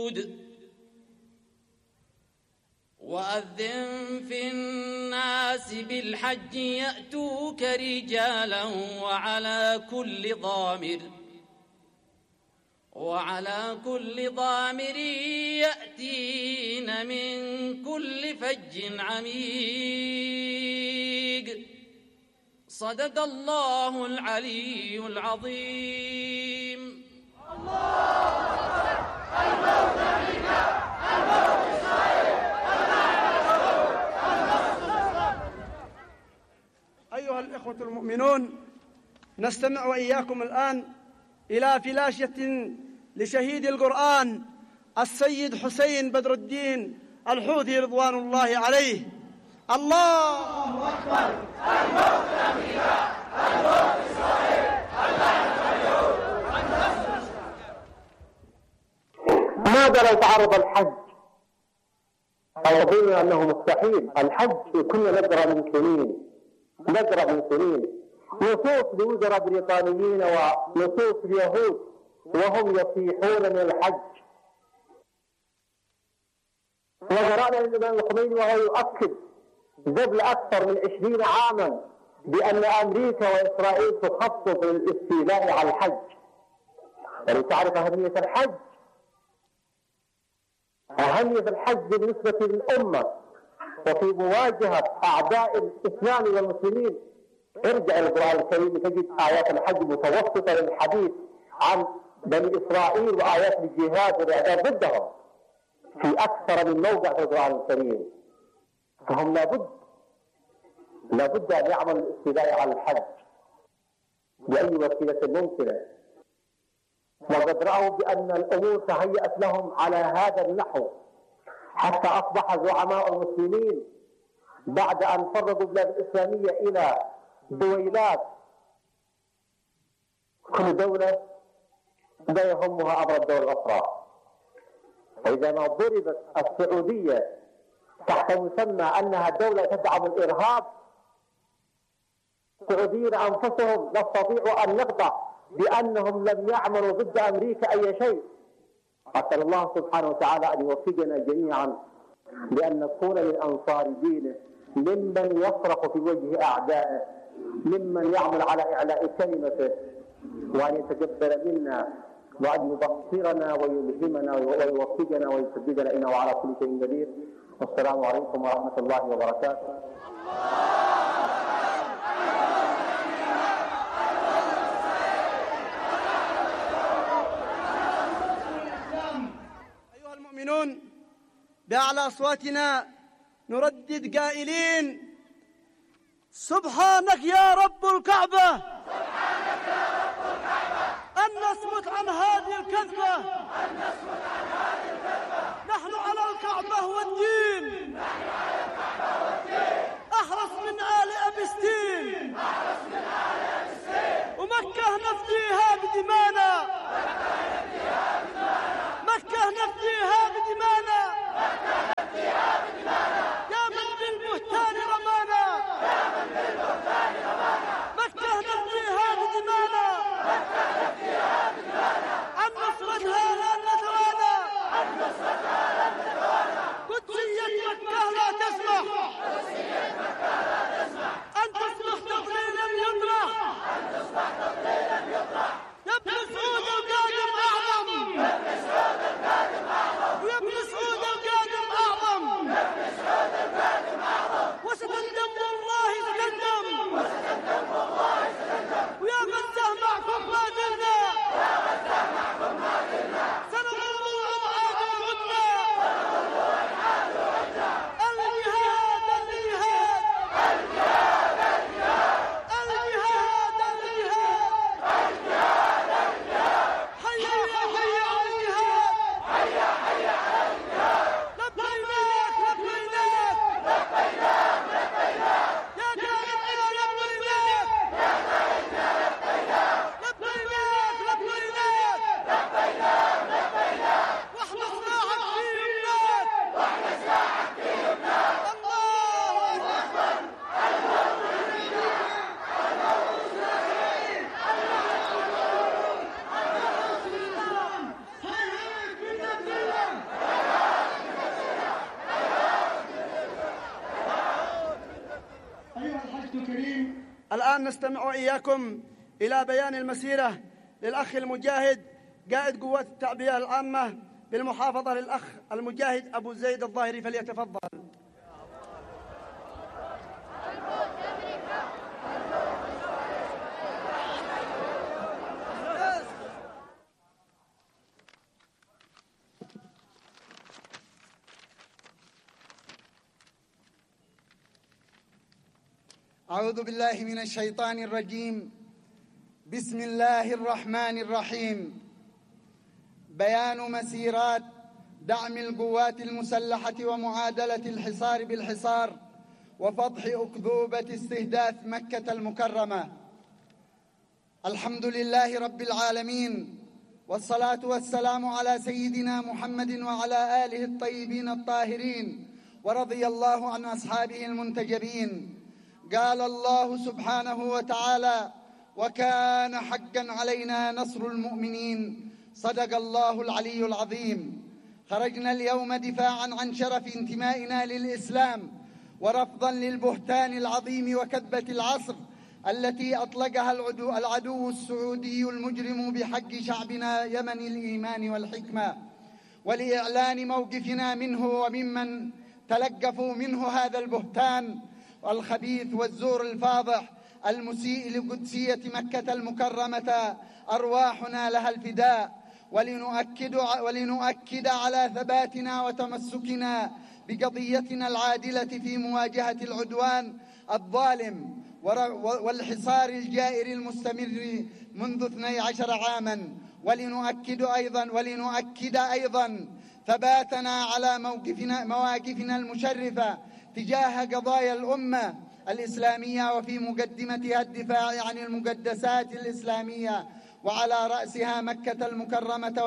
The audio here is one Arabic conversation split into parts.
وأذن في الناس بالحج يأتوك رجالا وعلى كل ضامر يأتين من كل فج عميق. صدق الله العلي العظيم. أيها الإخوة المؤمنون، نستمع وإياكم الآن إلى فلاشة لشهيد القرآن السيد حسين بدر الدين الحوثي رضوان الله عليه. الله أكبر. الموت أمريكا، الموت إسرائيل، اللعنة اليهود. ماذا لو تعرض الحج؟ أظن أنه مستحيل. الحج كنا نقرأ من سنين نصوص لوزراء بريطانيين ونصوص اليهود وهم يصيحون من الحج. وقرأنا للإمام الخميني وهو يؤكد قبل أكثر من 20 عاما بأن أمريكا وإسرائيل تخطط للاستيلاء على الحج. ولتعرف أهمية الحج بالنسبة للأمة وفي مواجهة أعداء الإسلام والمسلمين، ارجع إلى القرآن الكريم تجد آيات الحج متوسطة للحديث عن بني إسرائيل وآيات الجهاد والإعداد ضدهم في أكثر من موضع في القرآن الكريم. فهم لابد أن يعملوا الاستيلاء على الحج بأي وسيلة ممكنة. وقد رأوا بأن الأمور تهيأت لهم على هذا النحو، حتى أصبح زعماء المسلمين بعد أن فرضوا البلاد الإسلامية إلى دويلات، كل دولة لا يهمها أمر الدولة الأخرى. فإذا ما ضربت السعودية تحت مسمى أنها دولة تدعم الإرهاب، السعوديين أنفسهم نستطيع أن نخضع بأنهم لم يعملوا ضد أمريكا أي شيء. أسأل الله سبحانه وتعالى أن يوفقنا جميعا لأن نكون من أنصار دينه، ممن يصرخ في وجه أعدائه، ممن يعمل على إعلاء كلمته، وأن يتقبل منا وأن يبصرنا ويلهمنا ويوفقنا ويسددنا إنه على كل شيء قدير. والسلام عليكم ورحمة الله وبركاته. أيها المؤمنون، بأعلى أصواتنا نردد قائلين: سبحانك يا رب الكعبة أن نصمت عن هذه الكذبة، نحن على الكعبة والدين، أحرص من آل أبستين، ومكة نفديها بدمانا، مكة نفديها بدمانا، يا من بالبهتان رمانا، مكة نفديها بدمانا، عن نصرتها لا نتوانى. الآن نستمع إياكم إلى بيان المسيرة للأخ المجاهد قائد قوات التعبئة العامة بالمحافظة للأخ المجاهد أبو زيد الظاهري، فليتفضل. أعوذ بالله من الشيطان الرجيم. بسم الله الرحمن الرحيم. بيان مسيرات دعم القوات المسلحة ومعادلة الحصار بالحصار وفضح أكذوبة استهداف مكة المكرمة. الحمد لله رب العالمين، والصلاة والسلام على سيدنا محمد وعلى آله الطيبين الطاهرين، ورضي الله عن أصحابه المنتجبين. قال الله سبحانه وتعالى: وكان حقا علينا نصر المؤمنين. صدق الله العلي العظيم. خرجنا اليوم دفاعا عن شرف انتمائنا للإسلام ورفضا للبهتان العظيم وكذبة العصر التي أطلقها العدو السعودي المجرم بحق شعبنا يمن الإيمان والحكمة، ولإعلان موقفنا منه وممن تلقفوا منه هذا البهتان الخبيث والزور الفاضح المسيء لقدسية مكة المكرمة. أرواحنا لها الفداء، ولنؤكد على ثباتنا وتمسكنا بقضيتنا العادلة في مواجهة العدوان الظالم والحصار الجائر المستمر منذ 12 عاما، ولنؤكد أيضا ثباتنا على مواقفنا المشرفة تجاه قضايا الأمة الإسلامية، وفي مقدمتها الدفاع عن المقدسات الإسلامية، وعلى رأسها مكة المكرمة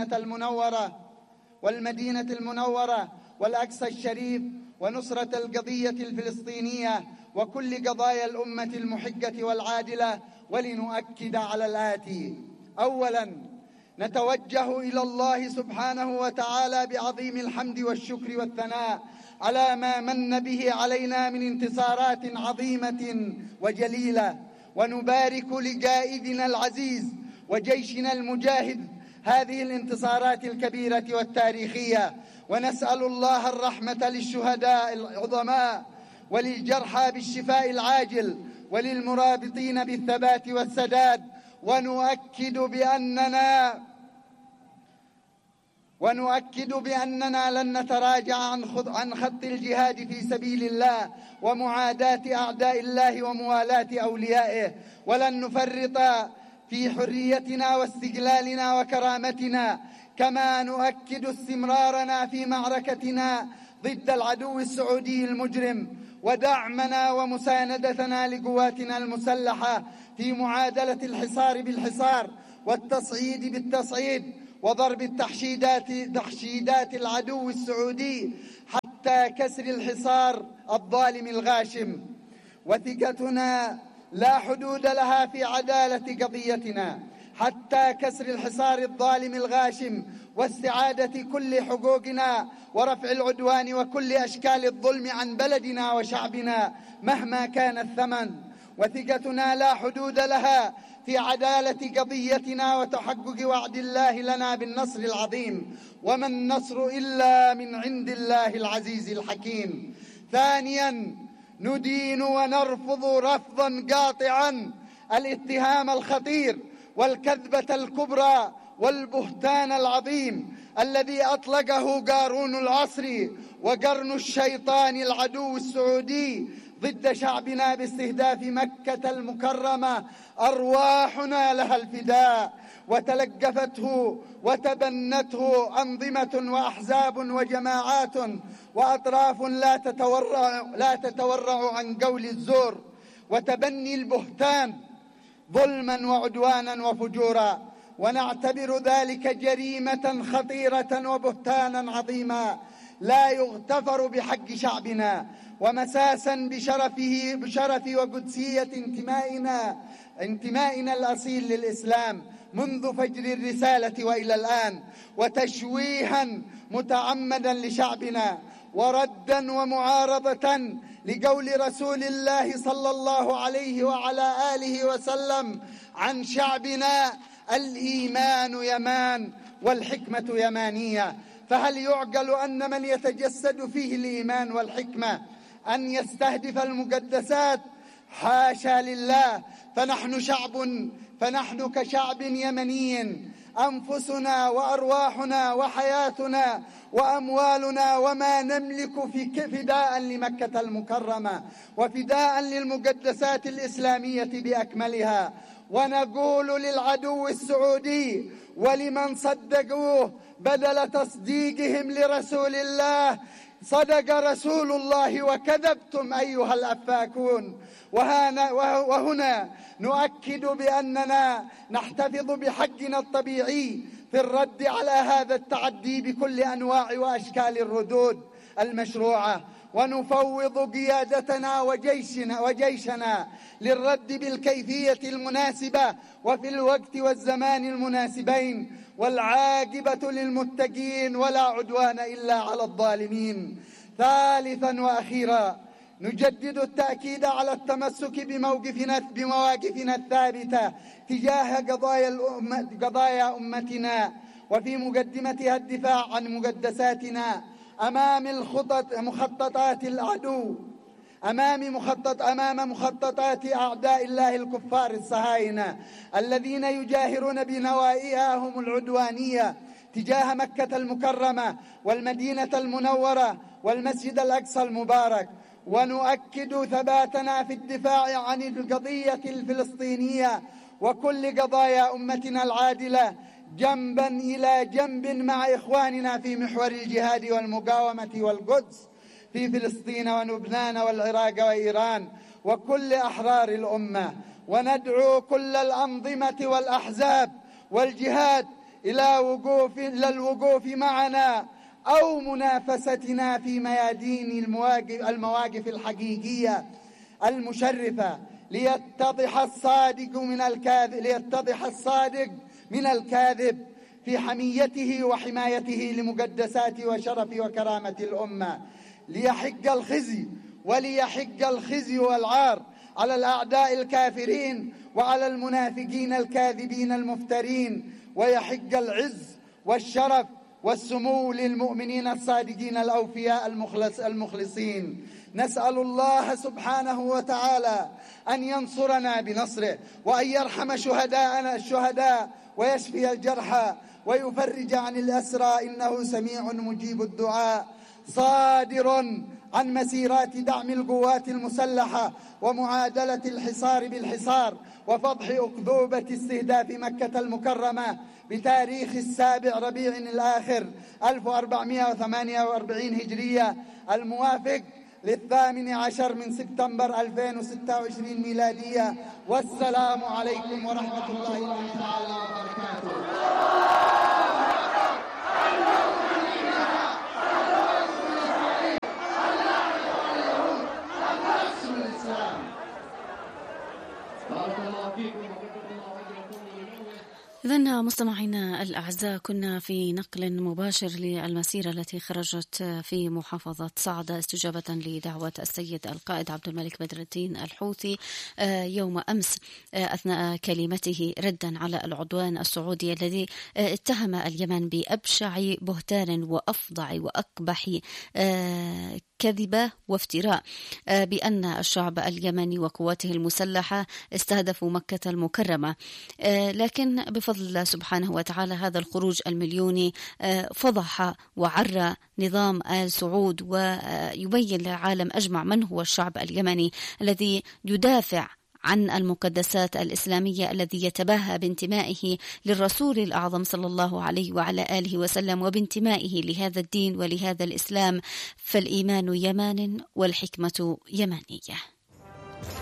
والمدينة المنورة والأقصى الشريف، ونصرة القضية الفلسطينية وكل قضايا الأمة المحقة والعادلة. ولنؤكد على الآتي: أولاً، نتوجه إلى الله سبحانه وتعالى بعظيم الحمد والشكر والثناء على ما من به علينا من انتصارات عظيمة وجليلة، ونبارك لجائدنا العزيز وجيشنا المجاهد هذه الانتصارات الكبيرة والتاريخية، ونسأل الله الرحمة للشهداء العظماء وللجرحى بالشفاء العاجل وللمرابطين بالثبات والسداد. ونؤكد بأننا لن نتراجع عن خط الجهاد في سبيل الله ومعاداة أعداء الله وموالاة أوليائه، ولن نفرط في حريتنا واستقلالنا وكرامتنا، كما نؤكد استمرارنا في معركتنا ضد العدو السعودي المجرم، ودعمنا ومساندتنا لقواتنا المسلحة في معادلة الحصار بالحصار والتصعيد بالتصعيد وضرب تحشيدات العدو السعودي حتى كسر الحصار الظالم الغاشم. وثقتنا لا حدود لها في عدالة قضيتنا حتى كسر الحصار الظالم الغاشم واستعادة كل حقوقنا ورفع العدوان وكل أشكال الظلم عن بلدنا وشعبنا مهما كان الثمن. وثقتنا لا حدود لها في عدالة قضيتنا وتحقق وعد الله لنا بالنصر العظيم، وما النصر إلا من عند الله العزيز الحكيم. ثانيا، ندين ونرفض رفضا قاطعا الاتهام الخطير والكذبة الكبرى والبهتان العظيم الذي أطلقه قارون العصر وقرن الشيطان العدو السعودي ضد شعبنا باستهداف مكة المكرمة. أرواحنا لها الفداء، وتلقفته وتبنته أنظمة وأحزاب وجماعات وأطراف لا تتورع عن قول الزور وتبني البهتان ظلما وعدوانا وفجورا، ونعتبر ذلك جريمة خطيرة وبهتانا عظيما لا يغتفر بحق شعبنا، ومساسا بشرف وقدسية انتمائنا الأصيل للإسلام منذ فجر الرسالة وإلى الآن، وتشويها متعمدا لشعبنا، وردا ومعارضة لقول رسول الله صلى الله عليه وعلى آله وسلم عن شعبنا: الإيمان يمان والحكمة يمانية. فهل يعقل أن من يتجسد فيه الإيمان والحكمة أن يستهدف المقدسات؟ حاشا لله. فنحن كشعب يمني أنفسنا وأرواحنا وحياتنا وأموالنا وما نملك فداء لمكة المكرمة وفداء للمقدسات الإسلامية بأكملها. ونقول للعدو السعودي ولمن صدقوه بدل تصديقهم لرسول الله: صدق رسول الله وكذبتم أيها الأفاكون. وهنا نؤكد بأننا نحتفظ بحقنا الطبيعي في الرد على هذا التعدي بكل أنواع وأشكال الردود المشروعة، ونفوض قيادتنا وجيشنا للرد بالكيفية المناسبة وفي الوقت والزمان المناسبين، والعاقبة للمتقين ولا عدوان إلا على الظالمين. ثالثا وأخيرا، نجدد التأكيد على التمسك بمواقفنا الثابتة تجاه قضايا أمتنا، وفي مقدمتها الدفاع عن مقدساتنا أمام مخططات العدو، أمام مخططات أعداء الله الكفار الصهاينة الذين يجاهرون بنواياهم العدوانية تجاه مكة المكرمة والمدينة المنورة والمسجد الأقصى المبارك. ونؤكد ثباتنا في الدفاع عن القضية الفلسطينية وكل قضايا أمتنا العادلة جنبا إلى جنب مع إخواننا في محور الجهاد والمقاومة والقدس في فلسطين ولبنان والعراق وإيران وكل أحرار الأمة. وندعو كل الأنظمة والأحزاب والجهاد إلى الوقوف معنا أو منافستنا في ميادين المواقف الحقيقية المشرفة ليتضح الصادق من الكاذب في حميته وحمايته لمقدسات وشرف وكرامة الأمة. وليحق الخزي والعار على الأعداء الكافرين وعلى المنافقين الكاذبين المفترين، ويحق العز والشرف والسمو للمؤمنين الصادقين الأوفياء المخلصين. نسأل الله سبحانه وتعالى أن ينصرنا بنصره، وأن يرحم شهداءنا الشهداء ويشفي الجرحى ويفرج عن الأسرى، إنه سميع مجيب الدعاء. صادر عن مسيرات دعم القوات المسلحة ومعادلة الحصار بالحصار وفضح أكذوبة استهداف مكة المكرمة بتاريخ 7 ربيع الآخر 1448 هجرية الموافق 18 من سبتمبر 2026 ميلادية. والسلام عليكم ورحمة الله تعالى وبركاته. إذن مستمعينا الأعزاء، كنا في نقل مباشر للمسيرة التي خرجت في محافظة صعدة استجابة لدعوة السيد القائد عبد الملك بدر الدين الحوثي يوم أمس أثناء كلمته ردا على العدوان السعودي الذي اتهم اليمن بأبشع بهتان وأفظع وأقبح كذبة وافتراء بأن الشعب اليمني وقواته المسلحة استهدفوا مكة المكرمة. لكن بفضل الله سبحانه وتعالى هذا الخروج المليوني فضح وعرى نظام آل سعود ويبين للعالم أجمع من هو الشعب اليمني الذي يدافع عن المقدسات الإسلامية، الذي يتباهى بانتمائه للرسول الأعظم صلى الله عليه وعلى آله وسلم وبانتمائه لهذا الدين ولهذا الإسلام. فالإيمان يمان والحكمة يمانية.